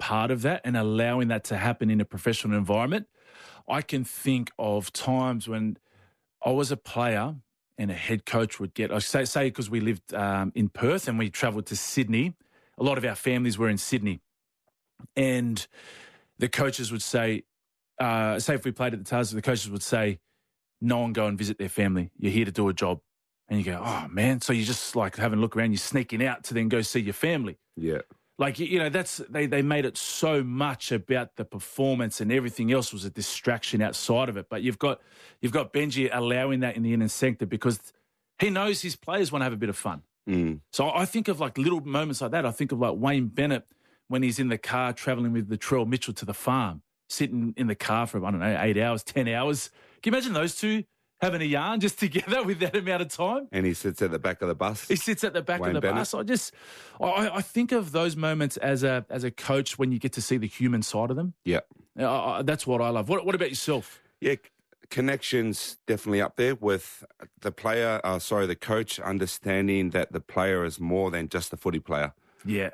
part of that and allowing that to happen in a professional environment. I can think of times when I was a player and a head coach would get, I say because we lived in Perth and we travelled to Sydney. A lot of our families were in Sydney. And the coaches would say if we played at the Tars, the coaches would say, no one go and visit their family. You're here to do a job. And you go, oh, man. So you're just like having a look around, you're sneaking out to then go see your family. Yeah. Like, they made it so much about the performance and everything else was a distraction outside of it. But you've got Benji allowing that in the inner sanctum because he knows his players want to have a bit of fun. Mm. So I think of like little moments like that. I think of like Wayne Bennett when he's in the car traveling with Latrell Mitchell to the farm, sitting in the car for, 8 hours, 10 hours. Can you imagine those two having a yarn just together with that amount of time? And he sits at the back of the bus. He sits at the back Wayne of the Bennett. bus. I think of those moments as a coach when you get to see the human side of them. Yeah. That's what I love. What about yourself? Yeah, connections definitely up there with the coach understanding that the player is more than just a footy player. Yeah.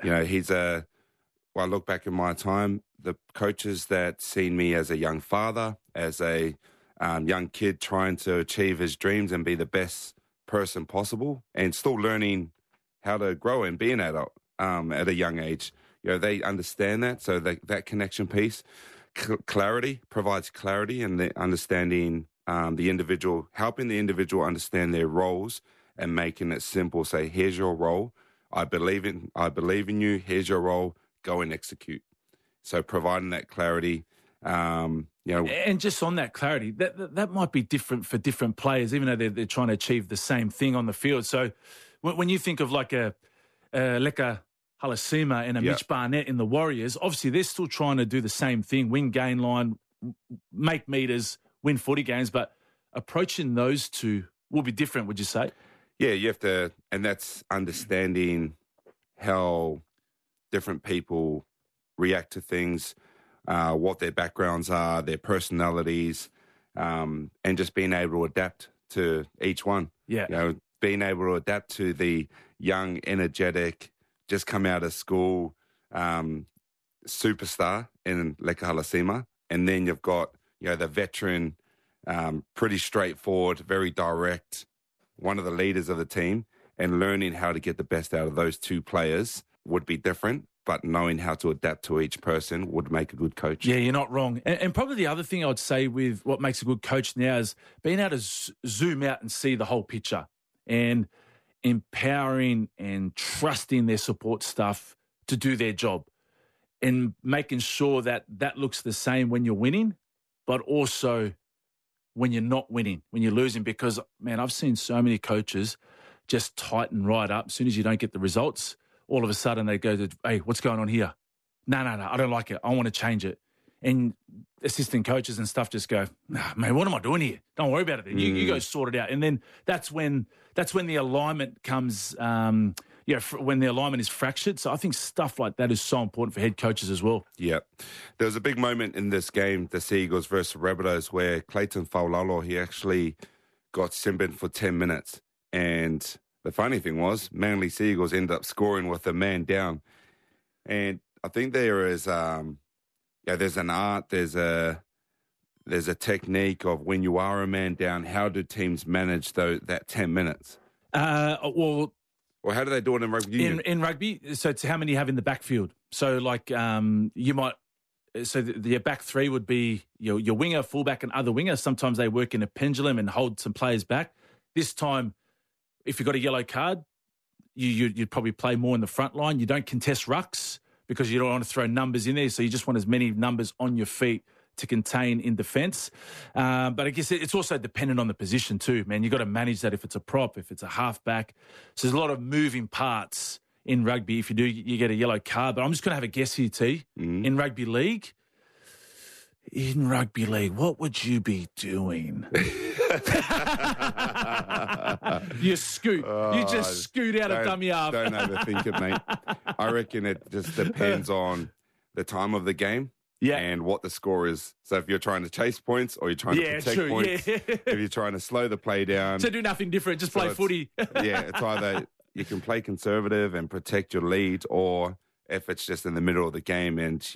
I look back in my time, the coaches that seen me as a young father, as a young kid trying to achieve his dreams and be the best person possible and still learning how to grow and be an adult at a young age. They understand that. So that connection piece, clarity provides clarity and the understanding the individual, helping the individual understand their roles and making it simple. Say, here's your role. I believe in you. Here's your role. Go and execute. So providing that clarity, And just on that clarity, that might be different for different players, even though they're trying to achieve the same thing on the field. So when you think of like a Leka Halasima and a Mitch Barnett in the Warriors, obviously they're still trying to do the same thing, win gain line, make meters, win footy games, but approaching those two will be different, would you say? Yeah, you have to, and that's understanding how different people react to things, what their backgrounds are, their personalities, and just being able to adapt to each one. Yeah. Being able to adapt to the young, energetic, just come out of school superstar in Leka Halasima. And then you've got, the veteran, pretty straightforward, very direct, one of the leaders of the team, and learning how to get the best out of those two players would be different, but knowing how to adapt to each person would make a good coach. Yeah, you're not wrong. And probably the other thing I would say with what makes a good coach now is being able to zoom out and see the whole picture and empowering and trusting their support staff to do their job and making sure that looks the same when you're winning, but also when you're not winning, when you're losing. Because, man, I've seen so many coaches just tighten right up. As soon as you don't get the results, all of a sudden they go to, hey, what's going on here? No, I don't like it. I want to change it. And assistant coaches and stuff just go, nah, man, what am I doing here? Don't worry about it. You go sort it out. And then that's when the alignment comes, when the alignment is fractured. So I think stuff like that is so important for head coaches as well. Yeah. There was a big moment in this game, the Sea Eagles versus Rabbitohs, where Clayton Faulalo, he actually got Simbin for 10 minutes. And the funny thing was, Manly Sea Eagles ended up scoring with a man down. And I think there is, there's an art, there's a technique of when you are a man down, how do teams manage that 10 minutes? Or how do they do it in rugby union? In rugby, so it's how many you have in the backfield. So like you might, so your back three would be your winger, fullback and other winger. Sometimes they work in a pendulum and hold some players back. This time, if you've got a yellow card, you'd probably play more in the front line. You don't contest rucks because you don't want to throw numbers in there. So you just want as many numbers on your feet to contain in defence. But I guess it's also dependent on the position too, man. You've got to manage that if it's a prop, if it's a halfback. So there's a lot of moving parts in rugby. If you get a yellow card. But I'm just going to have a guess here, T. In rugby league, what would you be doing? You scoot. You just scoot out of dummy half. Don't overthink it, mate. I reckon it just depends on the time of the game and what the score is. So if you're trying to chase points or you're trying to protect points, if you're trying to slow the play down. So do nothing different, just play footy. It's either you can play conservative and protect your lead, or if it's just in the middle of the game and